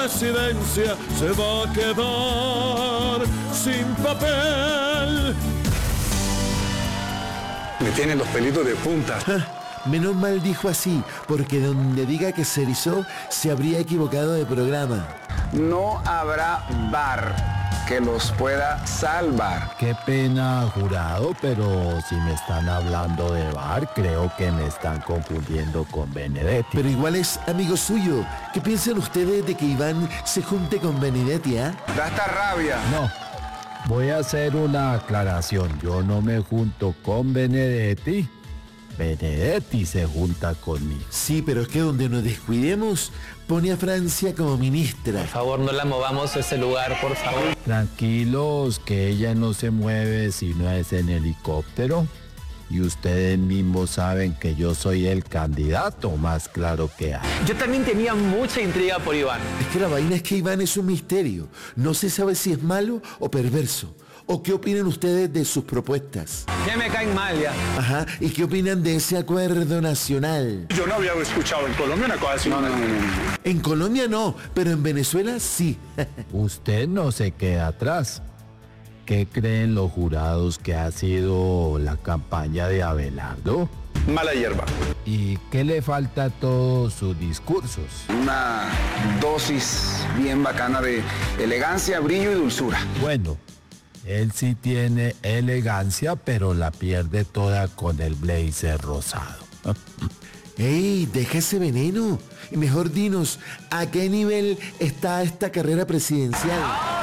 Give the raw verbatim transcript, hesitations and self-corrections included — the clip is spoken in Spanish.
presidencia se va a quedar sin papel. Me tienen los pelitos de punta. Ah, menos mal dijo así, porque donde diga que se erizó, se habría equivocado de programa. No habrá V A R que los pueda salvar. Qué pena, jurado, pero si me están hablando de V A R, creo que me están confundiendo con Benedetti. Pero igual es amigo suyo. ¿Qué piensan ustedes de que Iván se junte con Benedetti, ah? ¿eh? Da esta rabia. No, voy a hacer una aclaración. Yo no me junto con Benedetti. Benedetti se junta conmigo. Sí, pero es que donde nos descuidemos, pone a Francia como ministra. Por favor, no la movamos a ese lugar, por favor. Tranquilos, que ella no se mueve si no es en helicóptero. Y ustedes mismos saben que yo soy el candidato más claro que hay. Yo también tenía mucha intriga por Iván. Es que la vaina es que Iván es un misterio. No se sabe si es malo o perverso. ¿O qué opinan ustedes de sus propuestas? Ya me caen mal ya. Ajá, ¿y qué opinan de ese acuerdo nacional? Yo no había escuchado en Colombia una cosa así. No, no, no, no. En Colombia no, pero en Venezuela sí. Usted no se queda atrás. ¿Qué creen los jurados que ha sido la campaña de Abelardo? Mala hierba. ¿Y qué le falta a todos sus discursos? Una dosis bien bacana de elegancia, brillo y dulzura. Bueno, él sí tiene elegancia, pero la pierde toda con el blazer rosado. ¡Ey, deja ese veneno! Y mejor dinos, ¿a qué nivel está esta carrera presidencial?